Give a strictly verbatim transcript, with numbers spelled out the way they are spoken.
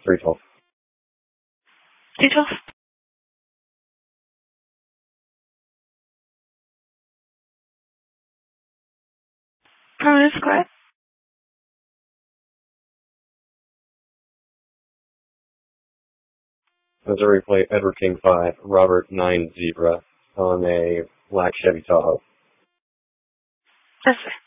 three twelve. three twelve? Permanent square? Missouri plate Edward King five, Robert nine Zebra on a black Chevy Tahoe. Yes, sir.